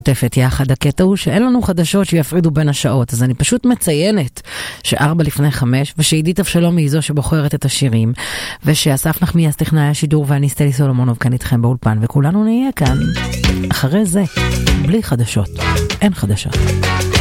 תפת יחד. הקטע הוא שאין לנו חדשות שיפרידו בין השעות, אז אני פשוט מציינת ש4:45, ושעידית אבשלום היא זו שבוחרת את השירים, ושאסף נחמיאס טכנאי השידור, ואני סטלי סולומונוב כאן איתכם באולפן, וכולנו נהיה כאן אחרי זה, בלי חדשות. אין חדשות.